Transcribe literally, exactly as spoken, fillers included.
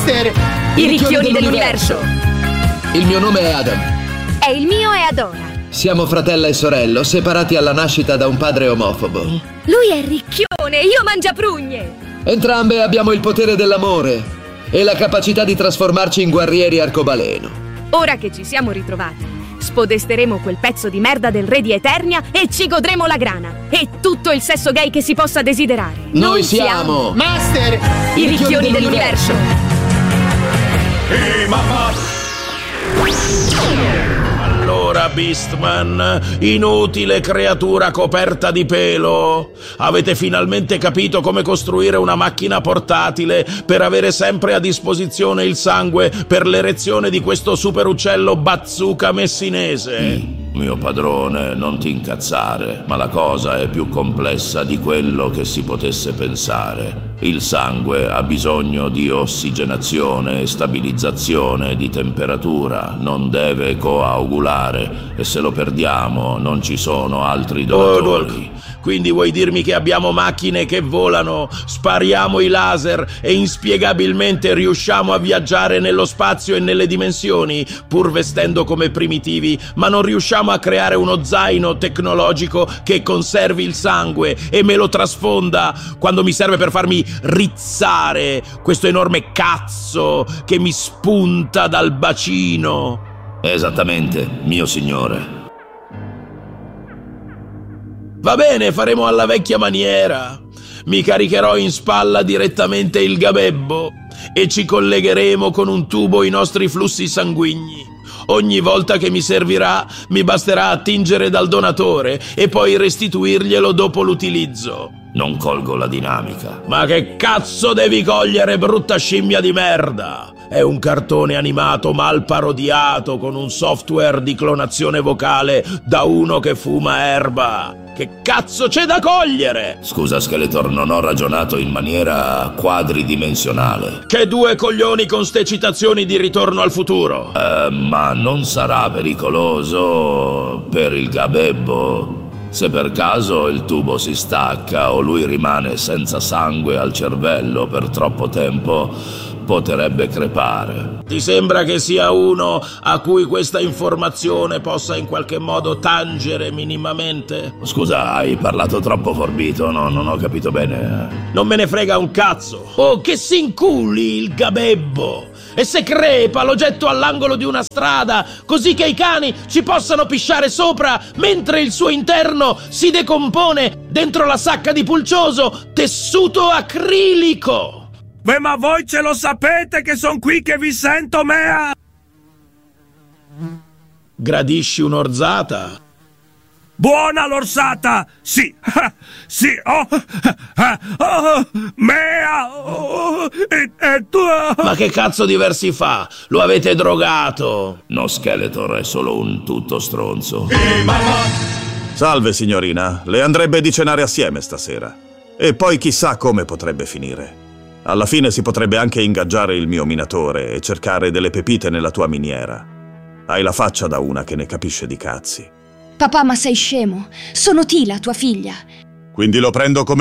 Master! I ricchioni dell'universo! Il mio nome è Adam. E il mio è Adora. Siamo fratello e sorello, separati alla nascita da un padre omofobo. Lui è ricchione, io mangiaprugne. Entrambe abbiamo il potere dell'amore e la capacità di trasformarci in guerrieri arcobaleno. Ora che ci siamo ritrovati, spodesteremo quel pezzo di merda del re di Eternia e ci godremo la grana e tutto il sesso gay che si possa desiderare. Noi, Noi siamo... Master! I ricchioni dell'universo! Ehi, mamma! Allora, Beastman, inutile creatura coperta di pelo, avete finalmente capito come costruire una macchina portatile per avere sempre a disposizione il sangue per l'erezione di questo super uccello bazooka messinese? Mio padrone, non ti incazzare, ma la cosa è più complessa di quello che si potesse pensare. Il sangue ha bisogno di ossigenazione e stabilizzazione di temperatura, non deve coagulare e se lo perdiamo non ci sono altri donatori. Oh, quindi vuoi dirmi che abbiamo macchine che volano, spariamo i laser e inspiegabilmente riusciamo a viaggiare nello spazio e nelle dimensioni, pur vestendo come primitivi, ma non riusciamo a creare uno zaino tecnologico che conservi il sangue e me lo trasfonda quando mi serve per farmi rizzare questo enorme cazzo che mi spunta dal bacino? Esattamente, mio signore. Va bene, faremo alla vecchia maniera. Mi caricherò in spalla direttamente il gabebbo e ci collegheremo con un tubo i nostri flussi sanguigni. Ogni volta che mi servirà, mi basterà attingere dal donatore e poi restituirglielo dopo l'utilizzo. Non colgo la dinamica. Ma che cazzo devi cogliere, brutta scimmia di merda? È un cartone animato mal parodiato con un software di clonazione vocale da uno che fuma erba. Che cazzo c'è da cogliere? Scusa, Skeletor, non ho ragionato in maniera quadridimensionale. Che due coglioni con ste citazioni di Ritorno al futuro. Eh, ma non sarà pericoloso per il gabebbo? Se per caso il tubo si stacca o lui rimane senza sangue al cervello per troppo tempo, potrebbe crepare. Ti sembra che sia uno a cui questa informazione possa in qualche modo tangere minimamente? Scusa, hai parlato troppo forbito, no, non ho capito bene. Non me ne frega un cazzo. Oh, che si inculi il gabebbo! E se crepa lo getto all'angolo di una strada, così che i cani ci possano pisciare sopra mentre il suo interno si decompone dentro la sacca di pulcioso tessuto acrilico. Beh, ma voi ce lo sapete che son qui che vi sento, mea! Gradisci un'orzata? Buona l'orsata! Sì! Sì! Oh! Oh! Mea! Oh, e, e tu... Ma che cazzo di versi fa? Lo avete drogato! No, Skeletor è solo un tutto stronzo. Salve, signorina. Le andrebbe di cenare assieme stasera. E poi chissà come potrebbe finire. Alla fine si potrebbe anche ingaggiare il mio minatore e cercare delle pepite nella tua miniera. Hai la faccia da una che ne capisce di cazzi. Papà, ma sei scemo? Sono Tila, tua figlia. Quindi lo prendo come